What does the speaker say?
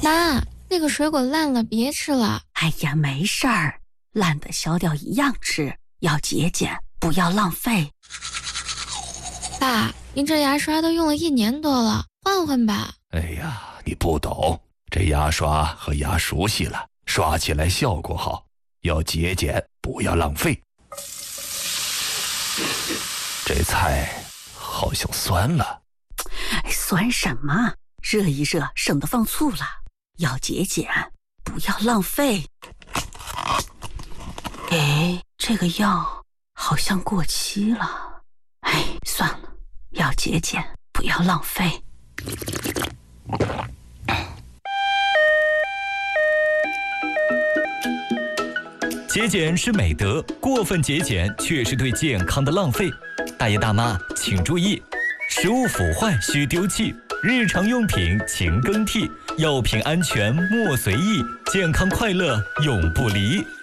妈，那个水果烂了，别吃了。 哎呀，没事儿，烂的削掉一样吃，要节俭，不要浪费。 爸，您这牙刷都用了1年多了，换换吧。 哎呀，你不懂，这牙刷和牙熟悉了，刷起来效果好，要节俭，不要浪费。这菜好像酸了。 酸什么？热一热，省得放醋了。要节俭，不要浪费。哎，这个药好像过期了。哎，算了，要节俭，不要浪费。 节俭是美德，过分节俭却是对健康的浪费。大爷大妈请注意，食物腐坏需丢弃，日常用品勤更替，药品安全莫随意，健康快乐永不离。